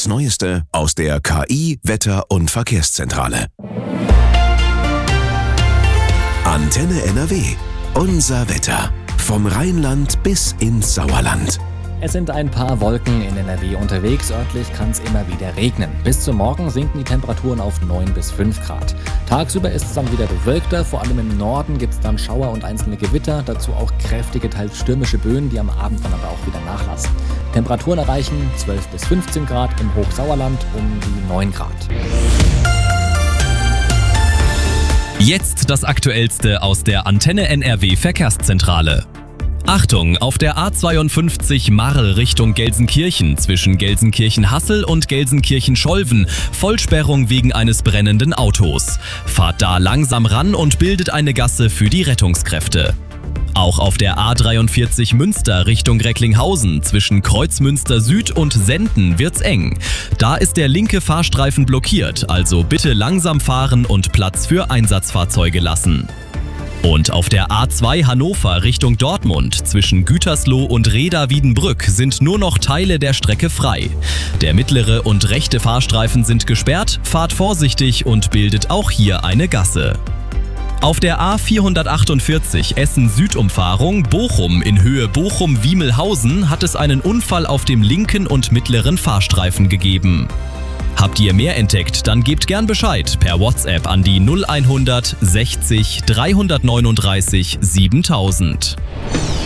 Das Neueste aus der KI, Wetter- und Verkehrszentrale. Antenne NRW. Unser Wetter. Vom Rheinland bis ins Sauerland. Es sind ein paar Wolken in NRW unterwegs. Örtlich kann es immer wieder regnen. Bis zum Morgen sinken die Temperaturen auf 9 bis 5 Grad. Tagsüber ist es dann wieder bewölkter. Vor allem im Norden gibt es dann Schauer und einzelne Gewitter. Dazu auch kräftige, teils stürmische Böen, die am Abend dann aber auch wieder nachlassen. Temperaturen erreichen 12 bis 15 Grad, im Hochsauerland um die 9 Grad. Jetzt das Aktuellste aus der Antenne NRW Verkehrszentrale. Achtung, auf der A52 Marl Richtung Gelsenkirchen zwischen Gelsenkirchen-Hassel und Gelsenkirchen-Scholven Vollsperrung wegen eines brennenden Autos. Fahrt da langsam ran und bildet eine Gasse für die Rettungskräfte. Auch auf der A43 Münster Richtung Recklinghausen zwischen Kreuzmünster Süd und Senden wird's eng. Da ist der linke Fahrstreifen blockiert, also bitte langsam fahren und Platz für Einsatzfahrzeuge lassen. Und auf der A2 Hannover Richtung Dortmund zwischen Gütersloh und Reda-Wiedenbrück sind nur noch Teile der Strecke frei. Der mittlere und rechte Fahrstreifen sind gesperrt, fahrt vorsichtig und bildet auch hier eine Gasse. Auf der A448 Essen-Süd-Umfahrung Bochum in Höhe Bochum-Wiemelhausen hat es einen Unfall auf dem linken und mittleren Fahrstreifen gegeben. Habt ihr mehr entdeckt, dann gebt gern Bescheid per WhatsApp an die 0100 60 339 7000.